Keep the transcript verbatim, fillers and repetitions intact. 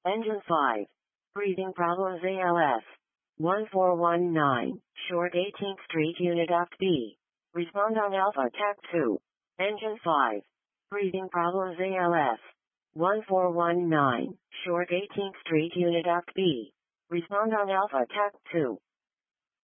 Engine five. Breathing problems A L S. one four one nine, short eighteenth Street Unit Act B. Respond on Alpha T A C two. Engine five. Breathing problems A L S. one four one nine, short eighteenth Street Unit Act B. Respond on Alpha T A C two.